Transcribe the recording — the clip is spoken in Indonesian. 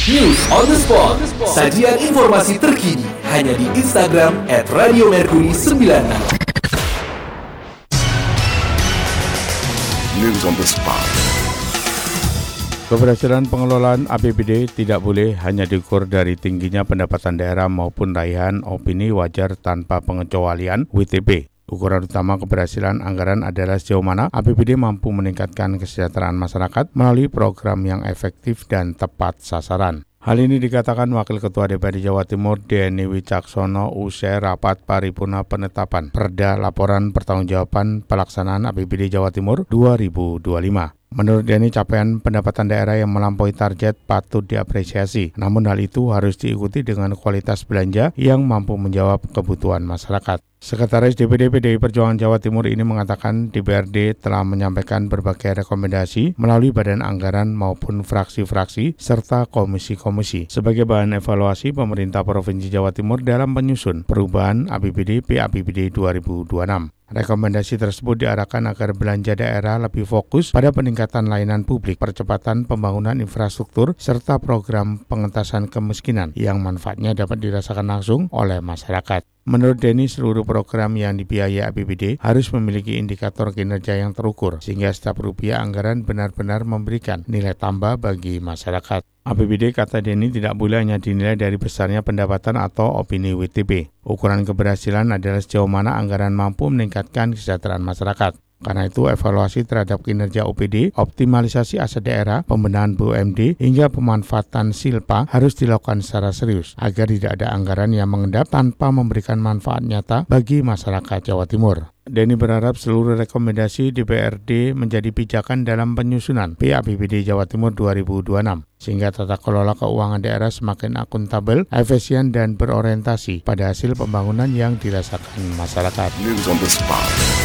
News on the spot. Sajian informasi terkini hanya di Instagram @radiomercury96. News on the spot. Keberhasilan pengelolaan APBD tidak boleh hanya diukur dari tingginya pendapatan daerah maupun raihan opini wajar tanpa pengecualian WTP. Ukuran utama keberhasilan anggaran adalah sejauh mana APBD mampu meningkatkan kesejahteraan masyarakat melalui program yang efektif dan tepat sasaran. Hal ini dikatakan Wakil Ketua DPRD Jawa Timur Denny Wicaksono usai rapat paripurna penetapan Perda Laporan Pertanggungjawaban Pelaksanaan APBD Jawa Timur 2025. Menurut Denny, capaian pendapatan daerah yang melampaui target patut diapresiasi. Namun hal itu harus diikuti dengan kualitas belanja yang mampu menjawab kebutuhan masyarakat. Sekretaris DPD PDI Perjuangan Jawa Timur ini mengatakan DPRD telah menyampaikan berbagai rekomendasi melalui badan anggaran maupun fraksi-fraksi serta komisi-komisi sebagai bahan evaluasi pemerintah Provinsi Jawa Timur dalam menyusun perubahan APBD PAPBD 2026. Rekomendasi tersebut diarahkan agar belanja daerah lebih fokus pada peningkatan layanan publik, percepatan pembangunan infrastruktur, serta program pengentasan kemiskinan yang manfaatnya dapat dirasakan langsung oleh masyarakat. Menurut Denny, seluruh program yang dibiayai APBD harus memiliki indikator kinerja yang terukur, sehingga setiap rupiah anggaran benar-benar memberikan nilai tambah bagi masyarakat. APBD, kata Denny, tidak boleh hanya dinilai dari besarnya pendapatan atau opini WTP. Ukuran keberhasilan adalah sejauh mana anggaran mampu meningkatkan kesejahteraan masyarakat. Karena itu, evaluasi terhadap kinerja OPD, optimalisasi aset daerah, pembenahan BUMD, hingga pemanfaatan silpa harus dilakukan secara serius agar tidak ada anggaran yang mengendap tanpa memberikan manfaat nyata bagi masyarakat Jawa Timur. Denny berharap seluruh rekomendasi DPRD menjadi pijakan dalam penyusunan PAPBD Jawa Timur 2026, sehingga tata kelola keuangan daerah semakin akuntabel, efisien, dan berorientasi pada hasil pembangunan yang dirasakan masyarakat. News on the spot.